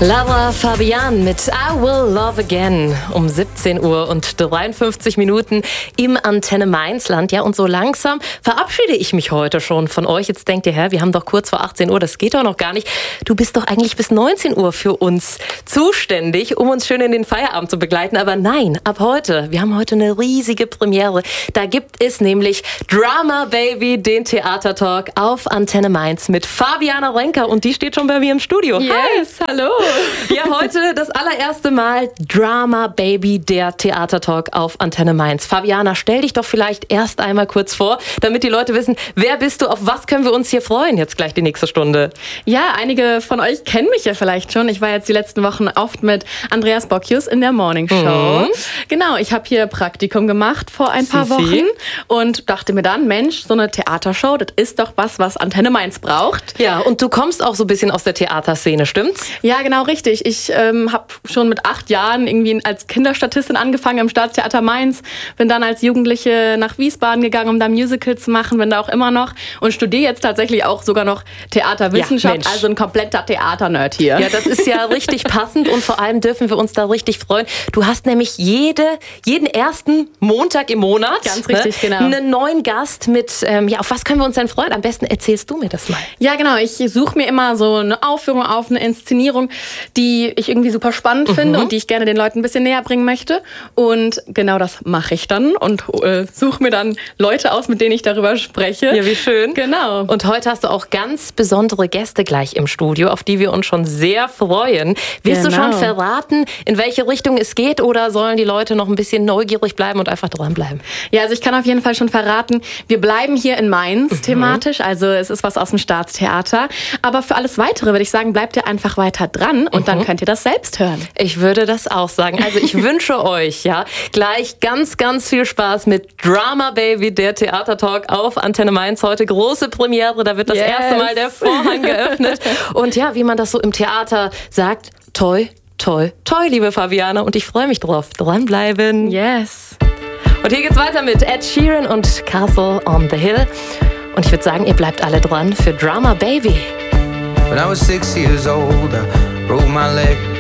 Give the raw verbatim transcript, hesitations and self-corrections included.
Laura Fabian mit I Will Love Again um siebzehn Uhr und dreiundfünfzig Minuten im Antenne Mainzland. Ja, und so langsam verabschiede ich mich heute schon von euch. Jetzt denkt ihr, hä, wir haben doch kurz vor achtzehn Uhr, das geht doch noch gar nicht. Du bist doch eigentlich bis neunzehn Uhr für uns zuständig, um uns schön in den Feierabend zu begleiten. Aber nein, ab heute, wir haben heute eine riesige Premiere. Da gibt es nämlich Drama Baby, den Theatertalk auf Antenne Mainz mit Fabiana Renker. Und die steht schon bei mir im Studio. Yes, Hi. hallo. Ja, heute das allererste Mal Drama Baby, der Theatertalk auf Antenne Mainz. Fabiana, stell dich doch vielleicht erst einmal kurz vor, damit die Leute wissen, wer bist du, auf was können wir uns hier freuen jetzt gleich die nächste Stunde. Ja, einige von euch kennen mich ja vielleicht schon. Ich war jetzt die letzten Wochen oft mit Andreas Bocchius in der Morning Show. Mhm. Genau, ich habe hier Praktikum gemacht vor ein paar Sisi. Wochen und dachte mir dann, Mensch, so eine Theatershow, das ist doch was, was Antenne Mainz braucht. Ja, und du kommst auch so ein bisschen aus der Theaterszene, stimmt's? Ja, genau, richtig. Ich ähm, habe schon mit acht Jahren irgendwie als Kinderstatistin angefangen im Staatstheater Mainz, bin dann als Jugendliche nach Wiesbaden gegangen, um da Musical zu machen, bin da auch immer noch und studiere jetzt tatsächlich auch sogar noch Theaterwissenschaft, Ja, also ein kompletter Theaternerd hier. Ja, das ist ja richtig passend und vor allem dürfen wir uns da richtig freuen. Du hast nämlich jede, jeden ersten Montag im Monat Ganz richtig, ne, genau. einen neuen Gast mit, ähm, ja, auf was können wir uns denn freuen? Am besten erzählst du mir das mal. Ja, genau. Ich suche mir immer so eine Aufführung auf, eine Inszenierung, die ich irgendwie super spannend Mhm. finde und die ich gerne den Leuten ein bisschen näher bringen möchte. Und genau das mache ich dann und äh, suche mir dann Leute aus, mit denen ich darüber spreche. Ja, wie schön. Genau. Und heute hast du auch ganz besondere Gäste gleich im Studio, auf die wir uns schon sehr freuen. Willst Genau. du schon verraten, in welche Richtung es geht, oder sollen die Leute noch ein bisschen neugierig bleiben und einfach dranbleiben? Ja, also ich kann auf jeden Fall schon verraten, wir bleiben hier in Mainz mhm. thematisch, also es ist was aus dem Staatstheater. Aber für alles Weitere würde ich sagen, bleibt ihr einfach weiter dran und mhm. dann könnt ihr das selbst hören. Ich würde das auch sagen. Also ich wünsche euch ja gleich ganz, ganz viel Spaß mit Drama Baby, der Theatertalk auf Antenne Mainz. Heute große Premiere, da wird das Yes. erste Mal der Vorhang geöffnet. Und ja, wie man das so im Theater sagt, toi, toi, toi, liebe Fabiana. Und ich freue mich drauf. Dranbleiben. Yes. Und hier geht's weiter mit Ed Sheeran und Castle on the Hill. Und ich würde sagen, ihr bleibt alle dran für Drama Baby. When I was six years old, I broke my leg.